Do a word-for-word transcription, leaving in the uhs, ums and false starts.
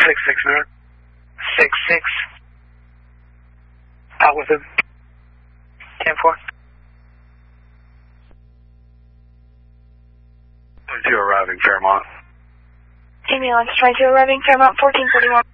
six six nine. six six. Altitude. ten four. Two arriving Fairmont. Amy Alex twenty-two arriving Fairmont fourteen forty-one.